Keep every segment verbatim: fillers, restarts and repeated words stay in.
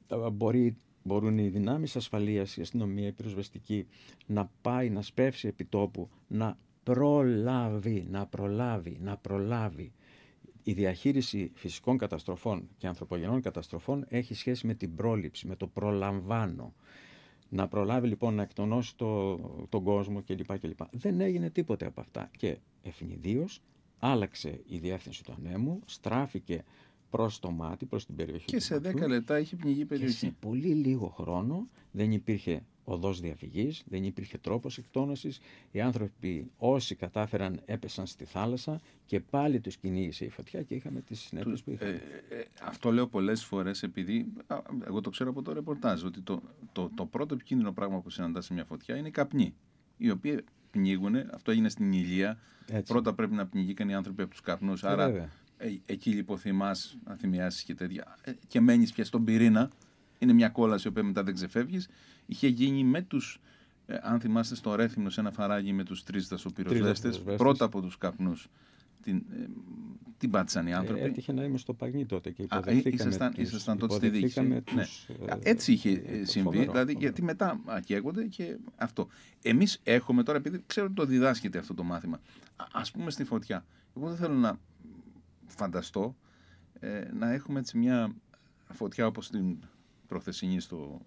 μπορεί, μπορούν οι δυνάμεις ασφαλείας, η αστυνομία, η πυροσβεστική, να πάει, να σπεύσει επί τόπου, να προλάβει, να προλάβει, να προλάβει. Η διαχείριση φυσικών καταστροφών και ανθρωπογενών καταστροφών έχει σχέση με την πρόληψη, με το προλαμβάνω. Να προλάβει λοιπόν να εκτονώσει το, τον κόσμο κλπ, κλπ. Δεν έγινε τίποτε από αυτά και ευνηδίως άλλαξε η διεύθυνση του ανέμου, στράφηκε προς το μάτι, προς την περιοχή και του σε ματιού, δέκα λεπτά έχει πνιγεί η περιοχή. Και σε πολύ λίγο χρόνο δεν υπήρχε οδός διαφυγής, δεν υπήρχε τρόπος εκτόνωσης. Οι άνθρωποι όσοι κατάφεραν έπεσαν στη θάλασσα και πάλι τους κυνήγησε η φωτιά και είχαμε τις συνέπειες που είχαμε. Ε, ε, αυτό λέω πολλές φορές επειδή α, εγώ το ξέρω από το ρεπορτάζ ότι το, το, το πρώτο επικίνδυνο πράγμα που συναντά σε μια φωτιά είναι οι καπνοί, οι οποίοι πνίγουν. Αυτό έγινε στην Ηλία. Έτσι. Πρώτα πρέπει να πνιγήκαν οι άνθρωποι από τους καπνούς. Ε, άρα ε, εκεί λιποθυμάς, αθυμιάσεις και τέτοια ε, και μένεις πια στον πυρήνα. Είναι μια κόλαση η οποία μετά δεν ξεφεύγεις. Είχε γίνει με τους, ε, αν θυμάστε, στο Ρέθυμνο σε ένα φαράγγι με τους τρεις δασοπυροσβέστες, πρώτα από τους καπνούς. Την, ε, την πάτησαν οι άνθρωποι. Ε, έτυχε να είμαι στο Παγνί τότε και υποδεχθήκαμε. Ήσασταν, τους, ήσασταν τότε στη δίκηση. Ναι. Ε, Έτσι είχε ε, συμβεί, φοβερό, δηλαδή, φοβερό. Γιατί μετά ακέγονται και αυτό. Εμείς έχουμε τώρα, επειδή ξέρω ότι το διδάσκεται αυτό το μάθημα, ας πούμε στη φωτιά. Εγώ δεν θέλω να φανταστώ ε, να έχουμε έτσι μια φωτιά όπως την προχθεσινή στο,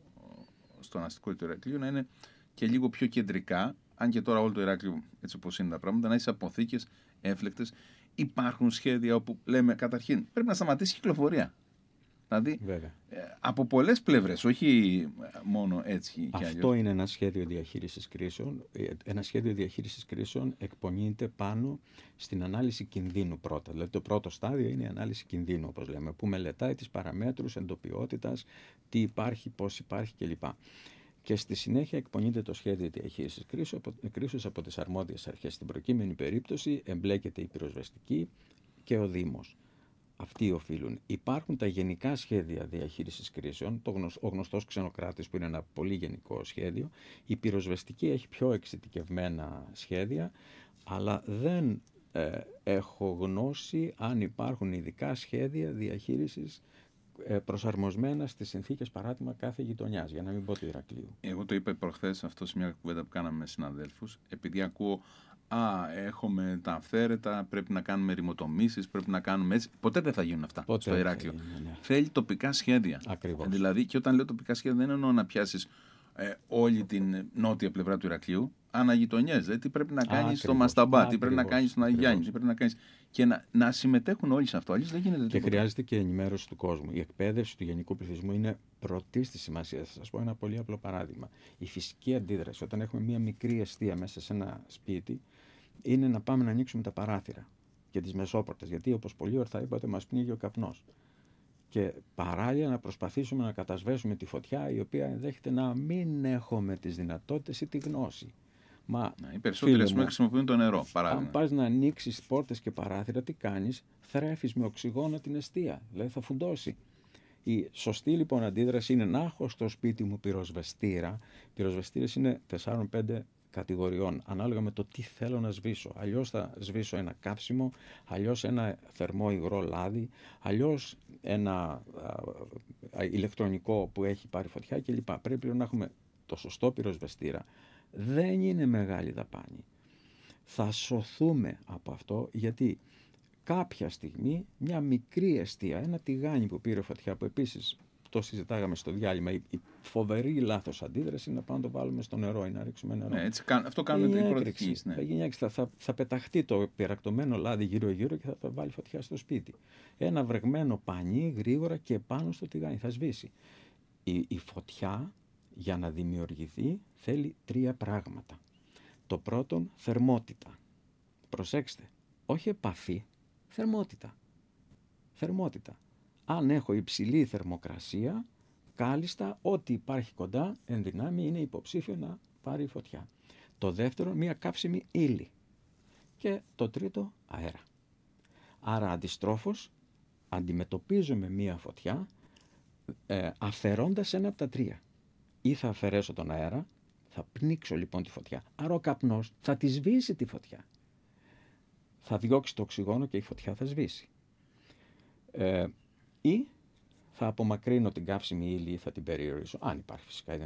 στο αστικό του Ηρακλείου, να είναι και λίγο πιο κεντρικά, αν και τώρα όλο το Ηράκλειο έτσι όπως είναι τα πράγματα, να έχει αποθήκες έφλεκτες. Υπάρχουν σχέδια όπου λέμε καταρχήν πρέπει να σταματήσει η κυκλοφορία. Δηλαδή ε, από πολλές πλευρές, όχι μόνο έτσι. Αυτό είναι ένα σχέδιο διαχείρισης κρίσεων. Ένα σχέδιο διαχείρισης κρίσεων εκπονείται πάνω στην ανάλυση κινδύνου πρώτα. Δηλαδή το πρώτο στάδιο είναι η ανάλυση κινδύνου, όπως λέμε, που μελετάει τις παραμέτρους εντοπιότητας, τι υπάρχει, πώς υπάρχει κλπ. Και στη συνέχεια εκπονείται το σχέδιο διαχείρισης κρίσεως από τις αρμόδιες αρχές. Στην προκείμενη περίπτωση εμπλέκεται η πυροσβεστική και ο Δήμος. Αυτοί οφείλουν. Υπάρχουν τα γενικά σχέδια διαχείρισης κρίσεων, το γνωσ, ο γνωστός ξενοκράτης που είναι ένα πολύ γενικό σχέδιο. Η πυροσβεστική έχει πιο εξειδικευμένα σχέδια, αλλά δεν ε, έχω γνώση αν υπάρχουν ειδικά σχέδια διαχείρισης προσαρμοσμένα στις συνθήκες, παράδειγμα, κάθε γειτονιάς, για να μην πω του Ηρακλείου. Εγώ το είπα προχθές αυτό σε μια κουβέντα που κάναμε με συναδέλφους, επειδή ακούω «Α, έχουμε τα αυθαίρετα, πρέπει να κάνουμε ρημοτομήσεις, πρέπει να κάνουμε έτσι». Ποτέ δεν θα γίνουν αυτά Ποτέ στο Ηράκλειο. Είναι, ναι. Θέλει τοπικά σχέδια. Ακριβώς. Δηλαδή, και όταν λέω τοπικά σχέδια, δεν εννοώ να πιάσεις ε, όλη την νότια πλευρά του Ηρακλείου, αναγειτονιές. Δηλαδή, τι πρέπει να κάνεις στο Μασταμπά, τι πρέπει να κάνεις στον Αγιάννη, τι πρέπει να κάνεις. Και να, να συμμετέχουν όλοι σε αυτό. Αλλιώς δεν γίνεται τίποτα. Και χρειάζεται και ενημέρωση του κόσμου. Η εκπαίδευση του γενικού πληθυσμού είναι πρωτής της σημασίας. Θα σας πω ένα πολύ απλό παράδειγμα. Η φυσική αντίδραση, όταν έχουμε μία μικρή εστία μέσα σε ένα σπίτι, είναι να πάμε να ανοίξουμε τα παράθυρα και τις μεσόπορτες. Γιατί, όπως πολύ ορθά είπατε, μας πνίγει ο καπνός. Και παράλληλα να προσπαθήσουμε να κατασβέσουμε τη φωτιά, η οποία ενδέχεται να μην έχουμε τις δυνατότητες ή τη γνώση. Μα, ναι, οι περισσότεροι μου, χρησιμοποιούν το νερό, παράδειγμα. Αν πας να ανοίξεις πόρτες και παράθυρα, τι κάνεις? Θρέφεις με οξυγόνο την εστία, δηλαδή θα φουντώσει. Η σωστή λοιπόν αντίδραση είναι να έχω στο σπίτι μου πυροσβεστήρα. Πυροσβεστήρες είναι τεσσάρων πέντε κατηγοριών, ανάλογα με το τι θέλω να σβήσω. Αλλιώς θα σβήσω ένα καύσιμο, αλλιώς ένα θερμό υγρό λάδι, αλλιώς ένα α, α, ηλεκτρονικό που έχει πάρει φωτιά κλπ. Πρέπει να έχουμε το σωστό πυροσβεστήρα. Δεν είναι μεγάλη δαπάνη. Θα σωθούμε από αυτό, γιατί κάποια στιγμή μια μικρή εστία, ένα τηγάνι που πήρε φωτιά, που επίσης το συζητάγαμε στο διάλειμμα, η φοβερή λάθος αντίδραση είναι να πάμε να το βάλουμε στο νερό ή να ρίξουμε νερό. Ναι, έτσι, αυτό κάνουν οι πρωτοβουλίες. Ναι. Θα γίνει έξι, θα, θα πεταχτεί το πυρακτωμένο λάδι γύρω-γύρω και θα το βάλει φωτιά στο σπίτι. Ένα βρεγμένο πανί γρήγορα και πάνω στο τηγάνι θα σβήσει. Η, η φωτιά, για να δημιουργηθεί, θέλει τρία πράγματα. Το πρώτον, θερμότητα. Προσέξτε, όχι επαφή, θερμότητα. Θερμότητα. Αν έχω υψηλή θερμοκρασία, κάλλιστα ό,τι υπάρχει κοντά εν δυνάμει είναι υποψήφιο να πάρει φωτιά. Το δεύτερο, μία καύσιμη ύλη. Και το τρίτο, αέρα. Άρα αντιστρόφως αντιμετωπίζουμε μία φωτιά ε, αφαιρώντας ένα από τα τρία. Ή θα αφαιρέσω τον αέρα, θα πνίξω λοιπόν τη φωτιά. Άρα ο καπνός θα τη σβήσει τη φωτιά. Θα διώξει το οξυγόνο και η φωτιά θα σβήσει. Ε, ή θα απομακρύνω την καύσιμη ύλη ή θα την περιορίσω, αν υπάρχει φυσικά η